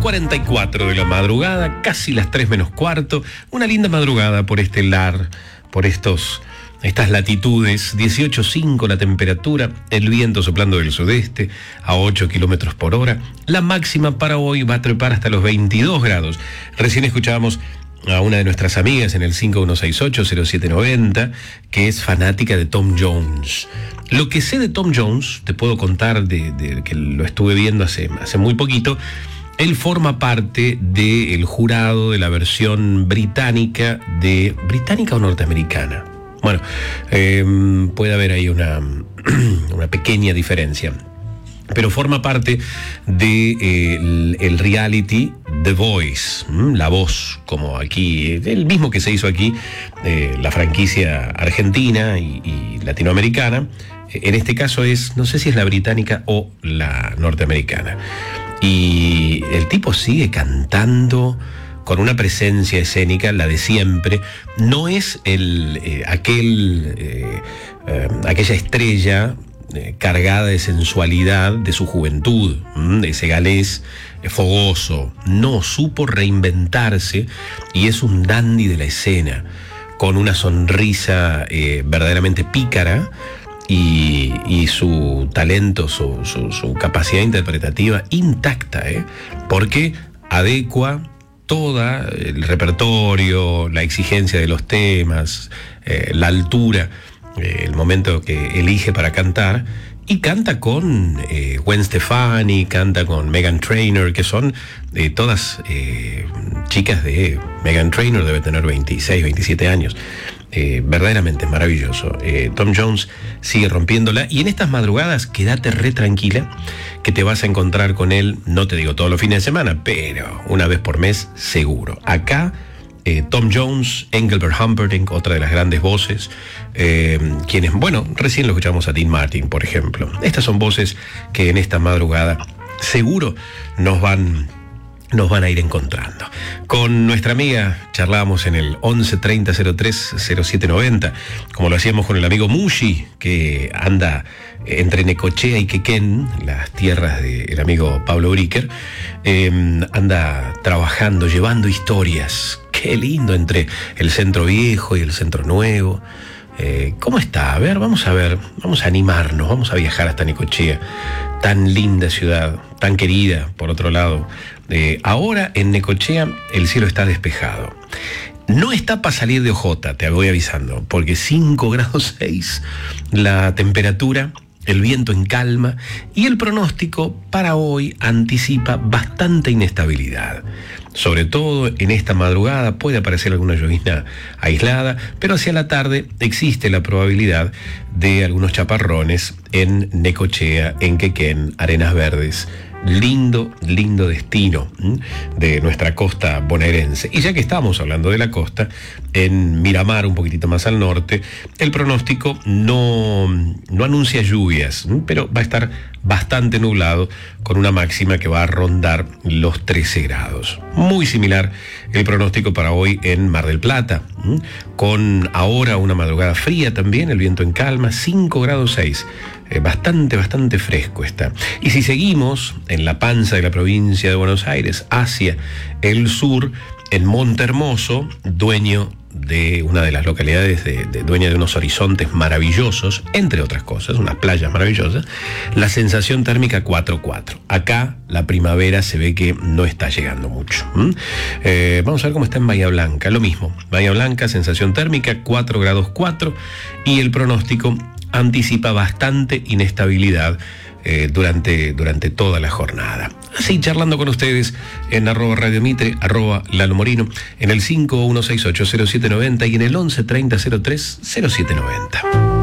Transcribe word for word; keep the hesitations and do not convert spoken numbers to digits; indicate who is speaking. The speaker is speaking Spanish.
Speaker 1: cuarenta y cuatro de la madrugada, casi las tres menos cuarto. Una linda madrugada por este lar, por estos, estas latitudes. dieciocho punto cinco la temperatura, el viento soplando del sudeste a ocho kilómetros por hora. La máxima para hoy va a trepar hasta los veintidós grados. Recién escuchábamos a una de nuestras amigas en el cinco uno seis ocho cero siete nueve cero, que es fanática de Tom Jones. Lo que sé de Tom Jones, te puedo contar de, de que lo estuve viendo hace, hace muy poquito. Él forma parte del jurado de la versión británica de... ¿Británica o norteamericana? Bueno, eh, puede haber ahí una, una pequeña diferencia. Pero forma parte de eh, el, el reality The Voice, ¿m? La Voz, como aquí, el mismo que se hizo aquí, eh, la franquicia argentina y, y latinoamericana. En este caso es, no sé si es la británica o la norteamericana. Y el tipo sigue cantando con una presencia escénica, la de siempre. No es el eh, aquel eh, eh, aquella estrella eh, cargada de sensualidad de su juventud, de ese galés eh, fogoso. No, supo reinventarse y es un dandy de la escena, con una sonrisa eh, verdaderamente pícara. Y, y su talento, su, su, su capacidad interpretativa intacta, ¿eh? Porque adecua todo el repertorio, la exigencia de los temas, eh, la altura, eh, el momento que elige para cantar, y canta con eh, Gwen Stefani, canta con Meghan Trainor, que son eh, todas eh, chicas de... Meghan Trainor debe tener veintiséis, veintisiete años. Eh, verdaderamente maravilloso. Eh, Tom Jones sigue rompiéndola, y en estas madrugadas quédate re tranquila que te vas a encontrar con él, no te digo todos los fines de semana, pero una vez por mes seguro. Acá eh, Tom Jones, Engelbert Humperdinck, otra de las grandes voces, eh, quienes, bueno, recién lo escuchamos a Dean Martin, por ejemplo. Estas son voces que en esta madrugada seguro nos van... nos van a ir encontrando. Con nuestra amiga charlábamos en el once treinta cero tres cero siete noventa, como lo hacíamos con el amigo Mushi, que anda entre Necochea y Quequén, las tierras del amigo Pablo Bricker. Eh, anda trabajando, llevando historias. Qué lindo, entre el centro viejo y el centro nuevo. Eh, ¿Cómo está? A ver, vamos a ver, vamos a animarnos, vamos a viajar hasta Necochea, tan linda ciudad, tan querida, por otro lado. Eh, ahora en Necochea el cielo está despejado. No está para salir de ojota, te voy avisando, porque cinco grados seis la temperatura, el viento en calma, y el pronóstico para hoy anticipa bastante inestabilidad. Sobre todo en esta madrugada puede aparecer alguna llovizna aislada, pero hacia la tarde existe la probabilidad de algunos chaparrones en Necochea, en Quequén, Arenas Verdes. Lindo, lindo destino ¿m? de nuestra costa bonaerense. Y ya que estamos hablando de la costa, en Miramar, un poquitito más al norte, el pronóstico no, no anuncia lluvias, ¿m? pero va a estar bastante nublado, con una máxima que va a rondar los trece grados. Muy similar el pronóstico para hoy en Mar del Plata, ¿m? con ahora una madrugada fría también, el viento en calma, cinco grados seis. Eh, bastante, bastante fresco está. Y si seguimos en la panza de la provincia de Buenos Aires, hacia el sur, en Monte Hermoso, dueño de una de las localidades, de, de, dueña de unos horizontes maravillosos, entre otras cosas, unas playas maravillosas, la sensación térmica cuatro cuatro. Acá la primavera se ve que no está llegando mucho. ¿Mm? Eh, vamos a ver cómo está en Bahía Blanca. Lo mismo, Bahía Blanca, sensación térmica cuatro grados cuatro, y el pronóstico anticipa bastante inestabilidad eh, durante, durante toda la jornada. Así, charlando con ustedes en arroba Radio Mitre, arroba Lalo Morino, en el cinco uno seis ocho cero siete noventa y en el once treinta cero tres cero siete noventa.